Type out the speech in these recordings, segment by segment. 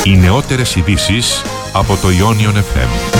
Οι νεότερες ειδήσεις από το Ionion FM.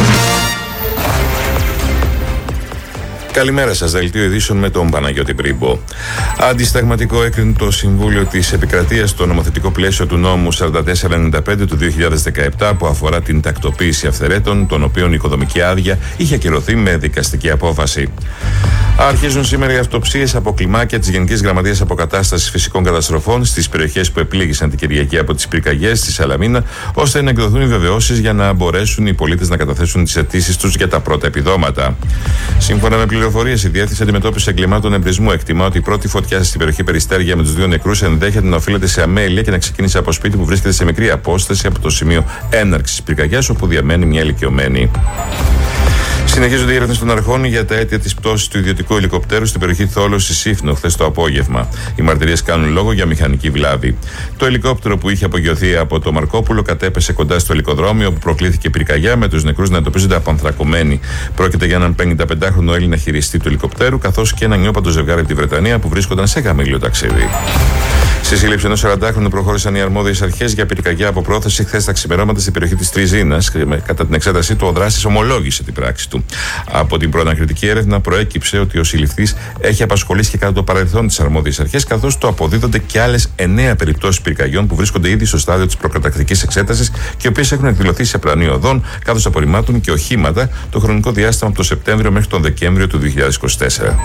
Καλημέρα σας, δελτίο ειδήσεων με τον Παναγιώτη Πρίμπο. Αντισταγματικό έκρινε το Συμβούλιο της Επικρατείας το νομοθετικό πλαίσιο του νόμου 4495 του 2017 που αφορά την τακτοποίηση αυθαιρέτων, των οποίων η οικοδομική άδεια είχε ακυρωθεί με δικαστική απόφαση. Αρχίζουν σήμερα οι αυτοψίες από κλιμάκια της Γενικής Γραμματείας Αποκατάστασης Φυσικών Καταστροφών στις περιοχές που επλήγησαν την Κυριακή από τις πυρκαγιές στη Σαλαμίνα, ώστε να εκδοθούν οι βεβαιώσεις για να μπορέσουν οι πολίτες να καταθέσουν τις αιτήσεις τους για τα πρώτα επιδόματα. Σύμφωνα με πληροφορίες, η Διεύθυνση Αντιμετώπισης Εγκλημάτων Εμπρισμού εκτιμά ότι η πρώτη φωτιά στην περιοχή Περιστέρια με τους 2 νεκρούς ενδέχεται να οφείλεται σε αμέλεια και να ξεκίνησε από σπίτι που βρίσκεται σε μικρή απόσταση από το σημείο έναρξης πυρκαγιάς, όπου διαμένει μια ηλικιωμένη. Συνεχίζονται οι έρευνες των αρχών για τα αίτια της πτώσης του ιδιωτικού ελικοπτέρου στην περιοχή Θόλος στη Σύφνο χθες το απόγευμα. Οι μαρτυρίες κάνουν λόγο για μηχανική βλάβη. Το ελικόπτερο που είχε απογειωθεί από το Μαρκόπουλο κατέπεσε κοντά στο ελικοδρόμιο όπου προκλήθηκε πυρκαγιά, με τους νεκρούς να εντοπίζονται απανθρακωμένοι. Πρόκειται για έναν 55χρονο Έλληνα χειριστή του ελικοπτέρου, καθώς και ένα νιώπαντο ζευγάρι από τη Βρετανία που βρίσκονταν σε γαμήλιο ταξίδι. Στη σύλληψη ενός 40χρονου προχώρησαν οι αρμόδιες αρχές για πυρκαγιά από πρόθεση χθες τα ξημερώματα στην περιοχή της Τριζίνας. Κατά την εξέτασή του, ο δράστης ομολόγησε την πράξη του. Από την προανακριτική έρευνα προέκυψε ότι ο συλληφθής έχει απασχολήσει και κατά το παρελθόν τις αρμόδιες αρχές, καθώς του αποδίδονται και άλλες 9 περιπτώσεις πυρκαγιών που βρίσκονται ήδη στο στάδιο της προκαταρκτικής εξέτασης και οι οποίες έχουν εκδηλωθεί σε πλανή οδών, καθώς απορριμμάτων και οχήματα το χρονικό διάστημα από τον Σεπτέμβριο μέχρι τον Δεκέμβριο του 2024.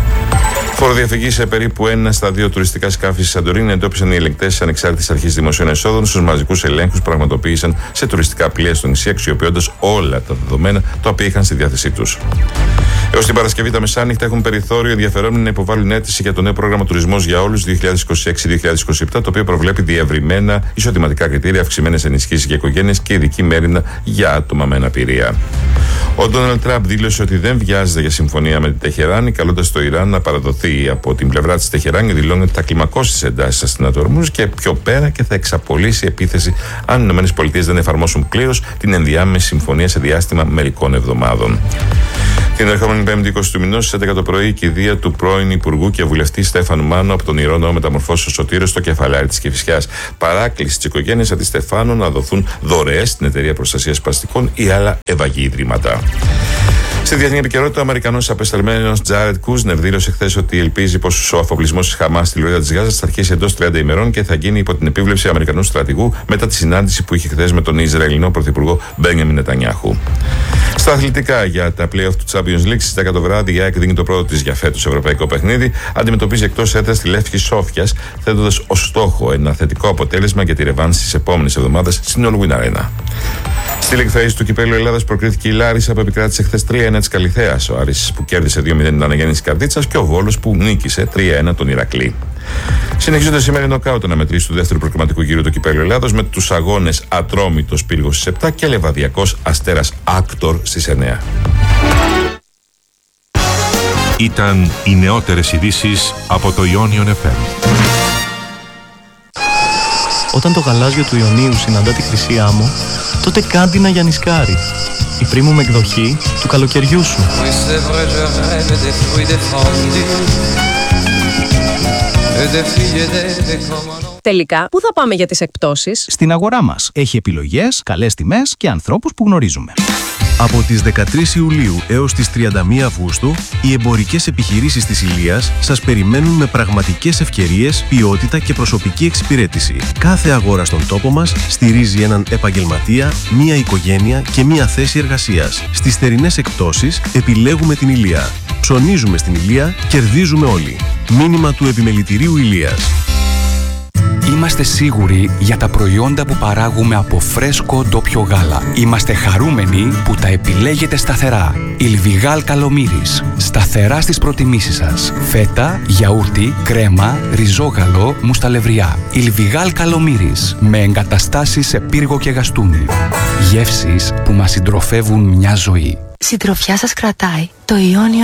Φοροδιαφυγή σε περίπου 1 στα 2 τουριστικά σκάφη στη Σαντορίνη εντόπισαν οι ελεγκτές της Ανεξάρτητης Αρχής Δημοσίων Εσόδων στους μαζικούς ελέγχους που πραγματοποίησαν σε τουριστικά πλοία στο νησί, αξιοποιώντας όλα τα δεδομένα τα οποία είχαν στη διάθεσή τους. Έως την Παρασκευή τα μεσάνυχτα έχουν περιθώριο ενδιαφερόμενοι να υποβάλουν αίτηση για το νέο πρόγραμμα Τουρισμός για Όλους 2026-2027, το οποίο προβλέπει διευρυμένα εισοδηματικά κριτήρια, αυξημένες ενισχύσεις για οικογένειες και ειδική μέριμνα για άτομα με αναπηρία. Ο Ντόναλντ Τραμπ δήλωσε ότι δεν βιάζεται για συμφωνία με την Τεχεράνη, καλώντας το Ιράν να παραδοθεί από την πλευρά της Τεχεράνη, δηλώνει ότι θα κλιμακώσει τις εντάσεις στην Ορμούζ και πιο πέρα και θα εξαπολύσει επίθεση αν οι ΗΠΑ δεν εφαρμόσουν πλήρως την ενδιάμεση συμφωνία σε διάστημα μερικών εβδομάδων. Την ερχόμενη 5η 20 του μηνός, στις 11 το πρωί, η κηδεία του πρώην Υπουργού και βουλευτή Στέφανου Μάνου από τον Ιερό Ναό Μεταμορφώσεως Σωτήρος στο Κεφαλάρι της Κηφισιάς. Παράκληση της οικογένειας Αντιστεφάνου να δοθούν δωρεές στην Εταιρεία Προστασίας Σπαστικών ή άλλα ευαγή ιδρύματα. Στη διεθνή επικαιρότητα, ο Αμερικανός απεσταλμένος Τζάρετ Κούσνερ δήλωσε χθες ότι ελπίζει πως ο αφοπλισμός της Χαμάς στη Λωρίδα της Γάζας θα αρχίσει εντός 30 ημερών και θα γίνει υπό την επίβλεψη Αμερικανού στρατηγού μετά τη συνάντηση που είχε χθες με τον Ισραηλινό Πρωθυπουργό Μπένιαμιν Νετανιάχου. Στα αθλητικά, για τα play-off του Champions League, στις 10 το βράδυ, η ΑΕΚ δίνει το πρώτο της για φέτος ευρωπαϊκό παιχνίδι. Αντιμετωπίζει εκτός έδρας τη Λεύσκη Σόφιας, θέτοντας ως στόχο ένα θετικό αποτέλεσμα για τη ρεβάνση της επόμενης εβδομάδας στην All Win Arena. Στη League Phase του Κυπέλλου Ελλάδας προκρίθηκε η Λάρισα που επικράτησε χθες 3-1 της Καλιθέας, ο Άρης που κέρδισε 2-0 την Αναγέννηση Καρδίτσας και ο Βόλος που νίκησε 3-1 τον Ηρακλή. Συνεχίζονται σήμερα οι νοκάουτ αναμετρήσεις του δεύτερου προκριματικού γύρου του Κυπέλλου Ελλάδος με τους αγώνες Ατρόμητος Πύργος στις 7 και Λεβαδιακός Αστέρας Άκτορ στις 9. Ήταν οι νεότερες ειδήσεις από το Ionion FM. Όταν το γαλάζιο του Ιωνίου συναντά τη χρυσή άμμο, τότε κάντινα για νισκάρι. Η premium εκδοχή του καλοκαιριού σου. Τελικά, πού θα πάμε για τις εκπτώσεις? Στην αγορά μας. Έχει επιλογές, καλές τιμές και ανθρώπους που γνωρίζουμε. Από τις 13 Ιουλίου έως τις 31 Αυγούστου, οι εμπορικές επιχειρήσεις της Ηλίας σας περιμένουν με πραγματικές ευκαιρίες, ποιότητα και προσωπική εξυπηρέτηση. Κάθε αγορά στον τόπο μας στηρίζει έναν επαγγελματία, μία οικογένεια και μία θέση εργασίας. Στις θερινές εκπτώσεις επιλέγουμε την Ηλία. Ψωνίζουμε στην Ηλία, κερδίζουμε όλοι. Μήνυμα του Επιμελητηρίου Ηλίας. Είμαστε σίγουροι για τα προϊόντα που παράγουμε από φρέσκο ντόπιο γάλα. Είμαστε χαρούμενοι που τα επιλέγετε σταθερά. Ιλβιγάλ Καλομύρης. Σταθερά στις προτιμήσεις σας. Φέτα, γιαούρτι, κρέμα, ριζόγαλο, μουσταλευριά. Ιλβιγάλ Καλομύρης. Με εγκαταστάσεις σε Πύργο και Γαστούνι. Γεύσεις που μας συντροφεύουν μια ζωή. Συντροφιά σας κρατάει το Ionion